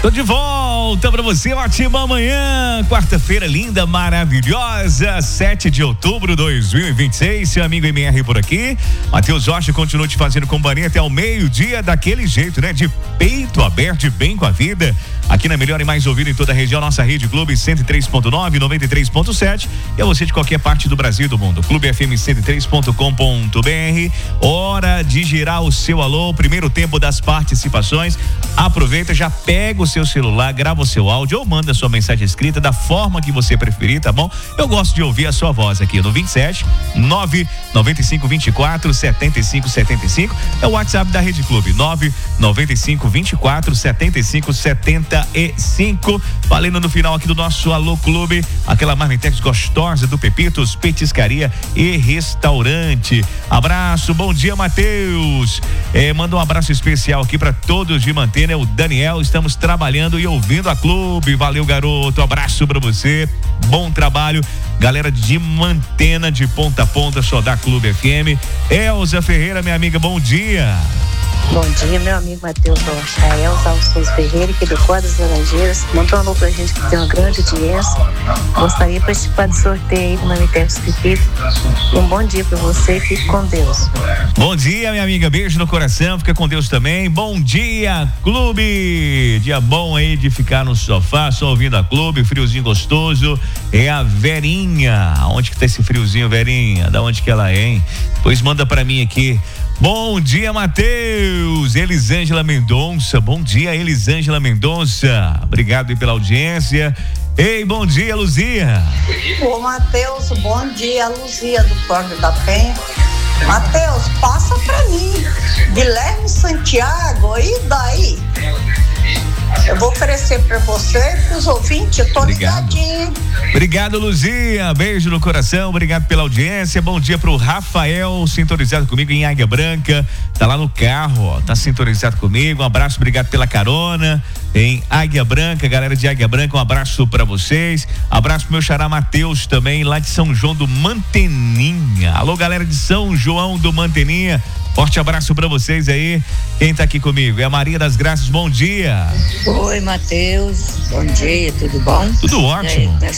Tô de volta pra você, ótima manhã, quarta-feira linda, maravilhosa, 7 de outubro de 2026, seu amigo MR por aqui, Matheus Rocha continua te fazendo companhia até o meio-dia, daquele jeito, né, de peito aberto, de bem com a vida, aqui na melhor e mais ouvida em toda a região, nossa Rede Clube 103.9, 93.7, e a você de qualquer parte do Brasil e do mundo, clubefm103.com.br, hora de girar o seu alô, primeiro tempo das participações, aproveita, já pega o seu celular, grava o seu áudio ou manda sua mensagem escrita da forma que você preferir, tá bom? Eu gosto de ouvir a sua voz aqui no 27 995 24 75 75, é o WhatsApp da Rede Clube, 995 24 75 75, valendo no final aqui do nosso Alô Clube, aquela marmitex gostosa do Pepitos, petiscaria e restaurante. Abraço, bom dia, Matheus. Manda um abraço especial aqui para todos de Mantena, é o Daniel, estamos trabalhando e ouvindo a Clube, valeu garoto, abraço para você, bom trabalho, galera de Mantena, de ponta a ponta, só da Clube FM. Elza Ferreira, minha amiga, bom dia. Bom dia, meu amigo Matheus Rocha. A Elza Alves Ferreira, que do Código das Laranjeiras, mandou um alô pra gente que tem uma grande audiência. Gostaria de participar do sorteio aí do Marmitex Pepito. Um bom dia pra você, fique com Deus. Bom dia, minha amiga, beijo no coração, fica com Deus também. Bom dia, Clube. Dia bom aí de ficar no sofá, só ouvindo a Clube, friozinho gostoso. É a Verinha. Onde que tá esse friozinho, Verinha? Da onde que ela é, hein? Pois manda pra mim aqui. Bom dia, Matheus. Elisângela Mendonça. Bom dia, Elisângela Mendonça. Obrigado aí pela audiência. Ei, bom dia, Luzia. Ô, Matheus, bom dia, Luzia do Córrego da Penha. Matheus, passa pra mim. Guilherme Santiago, e daí? Eu vou oferecer pra você, pros ouvintes, eu tô ligadinho. Obrigado, Luzia, beijo no coração, obrigado pela audiência, bom dia pro Rafael, sintonizado comigo em Águia Branca, tá lá no carro, ó, tá sintonizado comigo, um abraço, obrigado pela carona em Águia Branca, galera de Águia Branca, um abraço pra vocês, abraço pro meu xará Matheus também, lá de São João do Manteninha. Alô, galera de São João do Manteninha, forte abraço pra vocês aí. Quem tá aqui comigo é a Maria das Graças, bom dia. Oi, Matheus, bom dia, tudo bom? Tudo ótimo.